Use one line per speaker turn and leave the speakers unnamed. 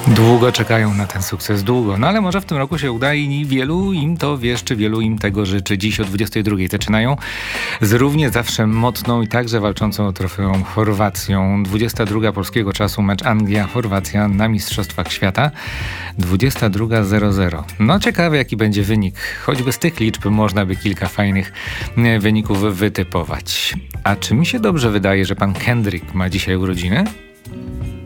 Długo czekają na ten sukces, długo. No ale może w tym roku się uda i wielu im to wieszczy, wielu im tego życzy. Dziś o 22 zaczynają z równie zawsze mocną i także walczącą o trofeum Chorwacją. 22 polskiego czasu mecz Anglia-Chorwacja na Mistrzostwach Świata. 22:00. No ciekawe jaki będzie wynik. Choćby z tych liczb można by kilka fajnych wyników wytypować. A czy mi się dobrze wydaje, że pan Kendrick ma dzisiaj urodziny?